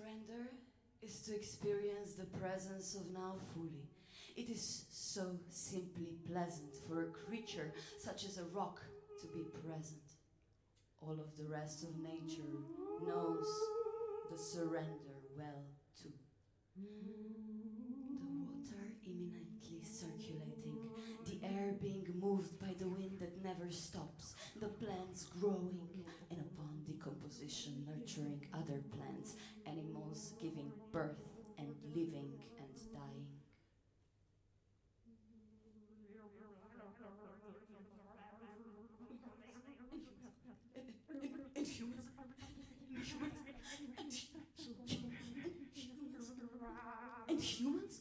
surrender is to experience the presence of now fully. It is so simply pleasant for a creature such as a rock to be present. All of the rest of nature knows the surrender well too. The water imminently circulating, the air being moved by the wind that never stops, the plants growing, and upon decomposition nurturing other plants, animals giving birth and living and dying. And humans. And humans?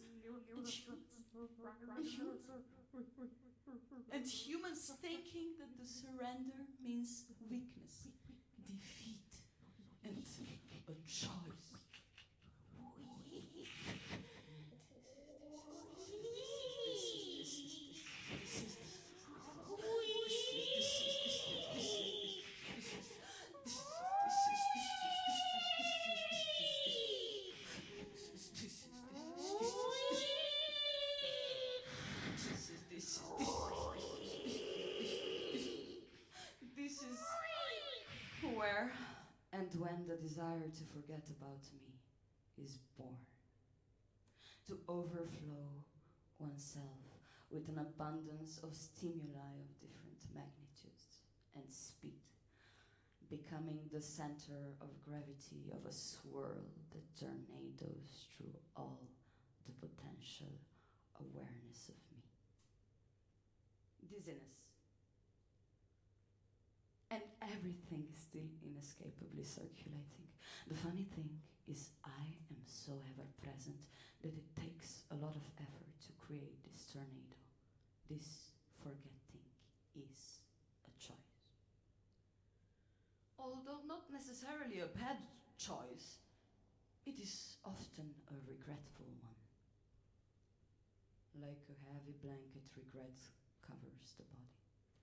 And humans thinking that the surrender means weakness, defeat, and a choice. This is where and when the desire to forget about me is born. To overflow oneself with an abundance of stimuli of different magnitudes and speed, becoming the center of gravity of a swirl that tornadoes through all the potential awareness of me. Dizziness. And everything is still inescapably circulating. The funny thing is I am so ever present that it takes a lot of effort to create this tornado. This forgetting is a choice. Although not necessarily a bad choice, it is often a regretful one. Like a heavy blanket, regret covers the body.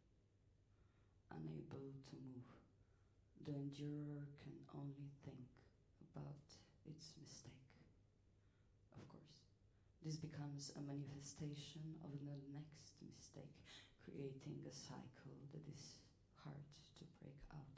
Unable to move, the endurer can only think about its mistake. Of course, this becomes a manifestation of the next mistake, creating a cycle that is hard to break out